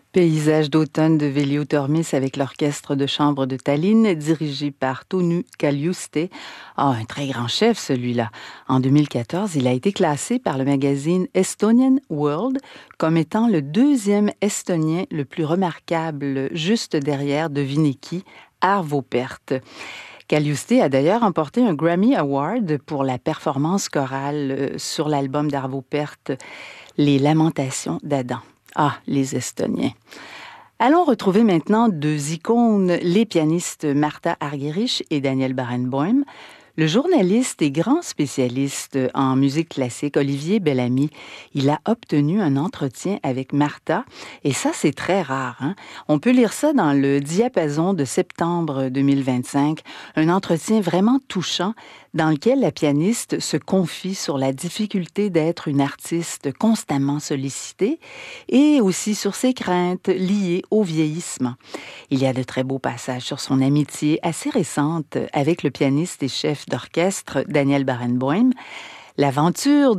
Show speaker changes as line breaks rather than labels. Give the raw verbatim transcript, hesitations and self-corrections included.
Paysage d'automne de Velio Tormis avec l'orchestre de chambre de Tallinn, dirigé par Tonu Kaljuste. Ah, un très grand chef, celui-là. En deux mille quatorze, il a été classé par le magazine Estonian World comme étant le deuxième Estonien le plus remarquable, juste derrière, devinez qui, Arvo Pärt. Kaljuste a d'ailleurs remporté un Grammy Award pour la performance chorale sur l'album d'Arvo Pärt, Les Lamentations d'Adam. Ah, les Estoniens. Allons retrouver maintenant deux icônes, les pianistes Martha Argerich et Daniel Barenboim. Le journaliste et grand spécialiste en musique classique, Olivier Bellamy, il a obtenu un entretien avec Martha, et ça, c'est très rare, hein? On peut lire ça dans le Diapason de septembre deux mille vingt-cinq, un entretien vraiment touchant dans lequel la pianiste se confie sur la difficulté d'être une artiste constamment sollicitée et aussi sur ses craintes liées au vieillissement. Il y a de très beaux passages sur son amitié assez récente avec le pianiste et chef d'orchestre Daniel Barenboim. L'aventure